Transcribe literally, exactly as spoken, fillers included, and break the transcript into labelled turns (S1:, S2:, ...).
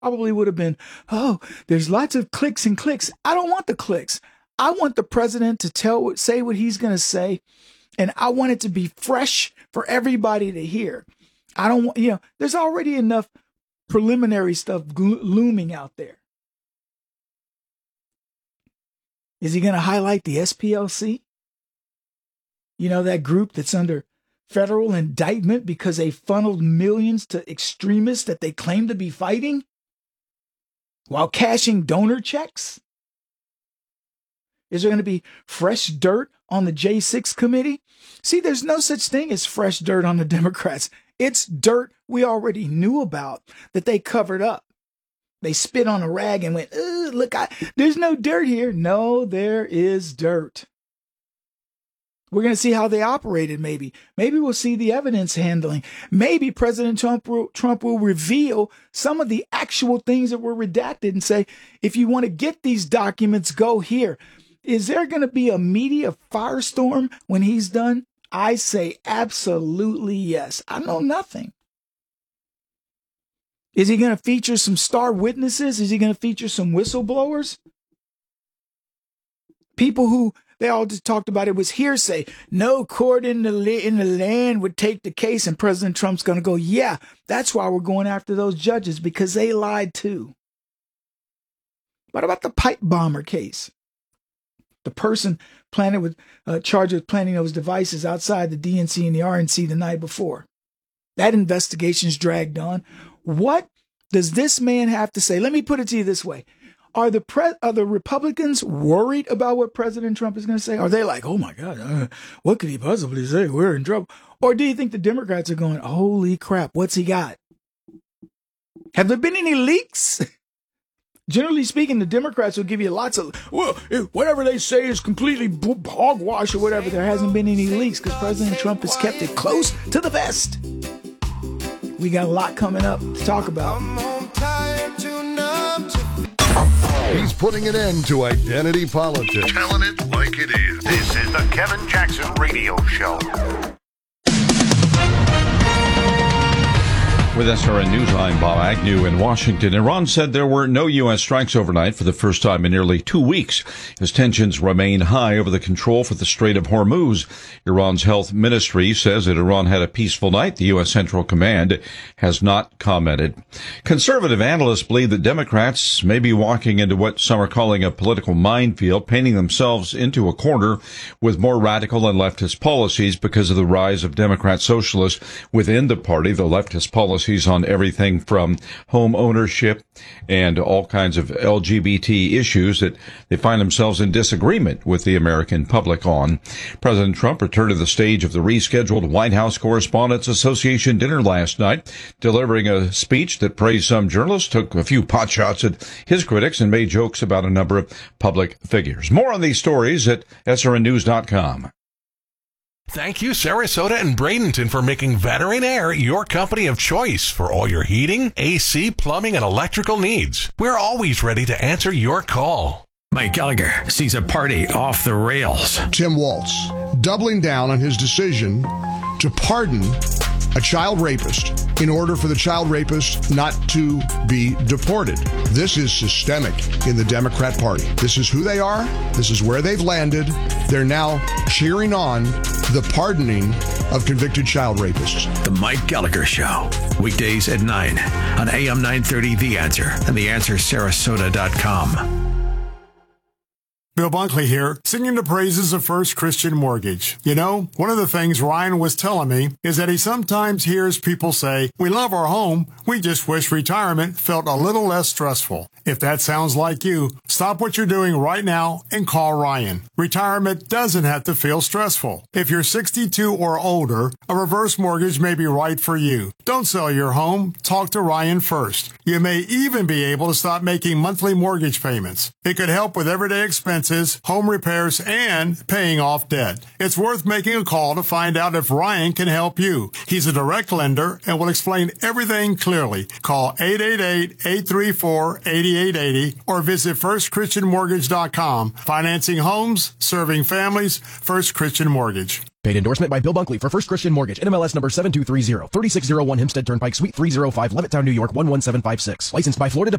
S1: probably would have been, oh, there's lots of clicks and clicks. I don't want the clicks. I want the president to tell, say what he's going to say. And I want it to be fresh for everybody to hear. I don't want, you know, there's already enough preliminary stuff glo- looming out there. Is he going to highlight the S P L C? You know, that group that's under federal indictment because they funneled millions to extremists that they claim to be fighting while cashing donor checks? Is there going to be fresh dirt on the J six committee? See, there's no such thing as fresh dirt on the Democrats. It's dirt we already knew about that they covered up. They spit on a rag and went, look, I, there's no dirt here. No, there is dirt. We're going to see how they operated, maybe. Maybe we'll see the evidence handling. Maybe President Trump will, Trump will reveal some of the actual things that were redacted and say, if you want to get these documents, go here. Is there going to be a media firestorm when he's done? I say absolutely yes. I know nothing. Is he going to feature some star witnesses? Is he going to feature some whistleblowers? People who they all just talked about it was hearsay. No court in the in the land would take the case, and President Trump's going to go, yeah, that's why we're going after those judges, because they lied too. What about the pipe bomber case? The person planted with uh, charged with planting those devices outside the D N C and the R N C the night before. That investigation's dragged on. What does this man have to say? Let me put it to you this way. Are the pre- are the Republicans worried about what President Trump is going to say? Are they like, oh my God, uh, what could he possibly say? We're in trouble. Or do you think the Democrats are going, holy crap, what's he got? Have there been any leaks? Generally speaking, the Democrats will give you lots of, well, whatever they say is completely hogwash or whatever. There hasn't been any leaks because President Trump has kept it close to the vest. We got a lot coming up to talk about.
S2: He's putting an end to identity politics.
S3: Telling it like it is. This is the Kevin Jackson Radio Show.
S4: With S R N Newsline, Bob Agnew in Washington. Iran said there were no U S strikes overnight for the first time in nearly two weeks, as tensions remain high over the control for the Strait of Hormuz. Iran's health ministry says that Iran had a peaceful night. The U S Central Command has not commented. Conservative analysts believe that Democrats may be walking into what some are calling a political minefield, painting themselves into a corner with more radical and leftist policies because of the rise of Democrat socialists within the party. The leftist policies on everything from home ownership and all kinds of L G B T issues that they find themselves in disagreement with the American public on. President Trump returned to the stage of the rescheduled White House Correspondents Association dinner last night, delivering a speech that praised some journalists, took a few potshots at his critics, and made jokes about a number of public figures. More on these stories at S R N news dot com.
S5: Thank you, Sarasota and Bradenton, for making Veteran Air your company of choice for all your heating, A C, plumbing, and electrical needs. We're always ready to answer your call.
S6: Mike Gallagher sees a party off the rails.
S2: Tim Walz doubling down on his decision to pardon a child rapist in order for the child rapist not to be deported. This is systemic in the Democrat Party. This is who they are. This is where they've landed. They're now cheering on the pardoning of convicted child rapists.
S6: The Mike Gallagher Show, weekdays at nine on A M nine thirty The Answer and the answer sarasota dot com.
S7: Bill Bunkley here, singing the praises of First Christian Mortgage. You know, one of the things Ryan was telling me is that he sometimes hears people say, we love our home, we just wish retirement felt a little less stressful. If that sounds like you, stop what you're doing right now and call Ryan. Retirement doesn't have to feel stressful. If you're sixty-two or older, a reverse mortgage may be right for you. Don't sell your home, talk to Ryan first. You may even be able to stop making monthly mortgage payments. It could help with everyday expenses finances, home repairs, and paying off debt. It's worth making a call to find out if Ryan can help you. He's a direct lender and will explain everything clearly. Call eight eight eight, eight three four, eight eight eight zero or visit first christian mortgage dot com. Financing homes, serving families, First Christian Mortgage.
S8: Paid endorsement by Bill Bunkley for First Christian Mortgage, N M L S number seven two three zero, three six zero one, Hempstead Turnpike, Suite three oh five, Levittown, New York one one seven five six. Licensed by Florida